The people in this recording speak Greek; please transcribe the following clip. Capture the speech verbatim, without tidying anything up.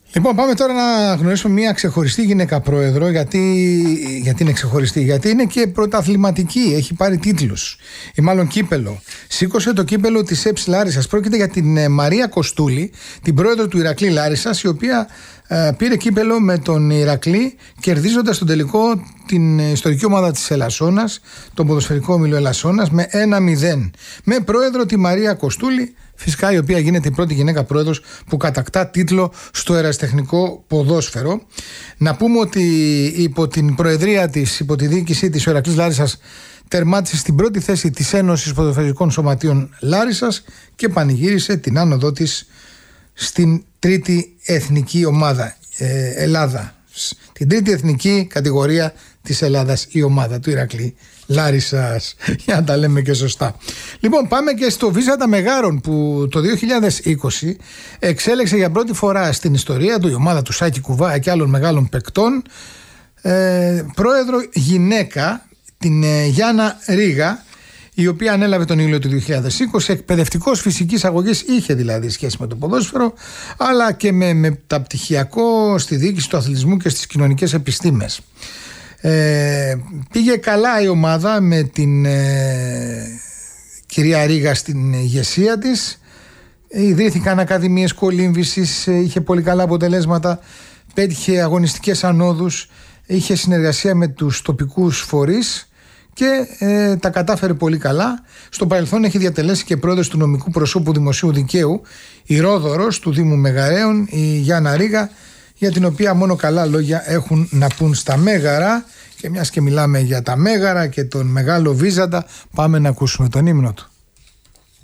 Λοιπόν, πάμε τώρα να γνωρίσουμε μια ξεχωριστή γυναίκα πρόεδρο. Γιατί, γιατί είναι ξεχωριστή? Γιατί είναι και πρωταθληματική, έχει πάρει τίτλους ή μάλλον κύπελο. Σήκωσε το κύπελο της ΕΠΣ Λάρισσας. Πρόκειται για την Μαρία Κοστούλη, την πρόεδρο του Ηρακλή Λάρισσας, η οποία ε, πήρε κύπελο με τον Ηρακλή, κερδίζοντας στον τελικό την ιστορική ομάδα της Ελασσόνας, τον ποδοσφαιρικό όμιλο Ελασσόνας, με ένα μηδέν. Με πρόεδρο τη Μαρία Κοστούλη, φυσικά η οποία γίνεται η πρώτη γυναίκα πρόεδρος που κατακτά τίτλο στο ερασιτεχνικό ποδόσφαιρο. Να πούμε ότι υπό την προεδρία της, υπό τη διοίκησή της, ο Ηρακλής Λάρισσας τερμάτισε στην πρώτη θέση της Ένωσης Ποδοσφαιρικών Σωματείων Λάρισσας και πανηγύρισε την άνοδό της στην τρίτη εθνική ομάδα ε, Ελλάδα. Την τρίτη εθνική κατηγορία της Ελλάδας, η ομάδα του Ηρακλή Λάρισσας, για να τα λέμε και σωστά. Λοιπόν, πάμε και στο Βίζαντα Μεγάρων, που το δύο χιλιάδες είκοσι εξέλεξε για πρώτη φορά στην ιστορία του η ομάδα του Σάκη Κουβά και άλλων μεγάλων παικτών ε, πρόεδρο γυναίκα, την ε, Γιάννα Ρίγα, η οποία ανέλαβε τον Ιούλιο του δύο χιλιάδες είκοσι. Εκπαιδευτικός φυσικής αγωγής, είχε δηλαδή σχέση με το ποδόσφαιρο, αλλά και με μεταπτυχιακό στη διοίκηση του αθλητισμού και στις κοινωνικές επιστήμες. Ε, πήγε καλά η ομάδα με την ε, κυρία Ρίγα στην ηγεσία της. Ιδρύθηκαν ακαδημίες κολύμβησης, είχε πολύ καλά αποτελέσματα, πέτυχε αγωνιστικές ανόδους, είχε συνεργασία με τους τοπικούς φορείς και ε, τα κατάφερε πολύ καλά. Στο παρελθόν έχει διατελέσει και πρόεδρος του νομικού προσώπου δημοσίου δικαίου, η Ρόδωρος του Δήμου Μεγαρέων, η Γιάννα Ρίγα, για την οποία μόνο καλά λόγια έχουν να πούν στα Μέγαρα. Και μιας και μιλάμε για τα Μέγαρα και τον μεγάλο Βίζαντα, πάμε να ακούσουμε τον ύμνο του.